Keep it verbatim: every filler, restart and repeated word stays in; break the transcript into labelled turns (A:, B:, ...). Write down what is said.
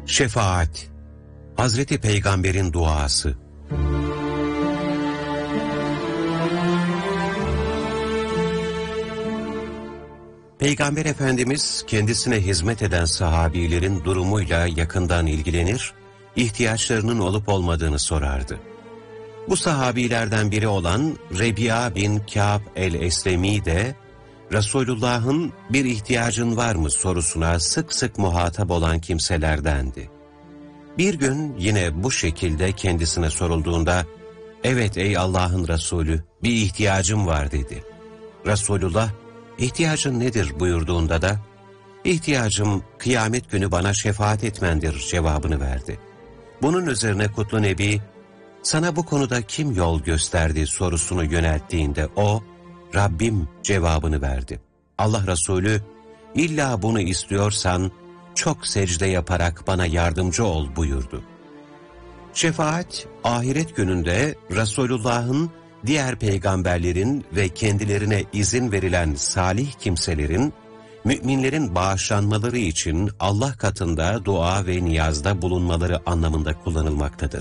A: Şefaat, Hazreti Peygamber'in duası. Peygamber Efendimiz kendisine hizmet eden sahabilerin durumuyla yakından ilgilenir, ihtiyaçlarının olup olmadığını sorardı. Bu sahabilerden biri olan Rebi'a bin Kâb el-Eslemi de Resulullah'ın bir ihtiyacın var mı sorusuna sık sık muhatap olan kimselerdendi. Bir gün yine bu şekilde kendisine sorulduğunda, "Evet ey Allah'ın Resulü, bir ihtiyacım var," dedi. Resulullah, "İhtiyacın nedir?" buyurduğunda da, "İhtiyacım kıyamet günü bana şefaat etmendir," cevabını verdi. Bunun üzerine Kutlu Nebi, "Sana bu konuda kim yol gösterdi?" sorusunu yönelttiğinde o, "Rabbim," cevabını verdi. Allah Resulü, "İlla bunu istiyorsan çok secde yaparak bana yardımcı ol," buyurdu. Şefaat, ahiret gününde Resulullah'ın, diğer peygamberlerin ve kendilerine izin verilen salih kimselerin, müminlerin bağışlanmaları için Allah katında dua ve niyazda bulunmaları anlamında kullanılmaktadır.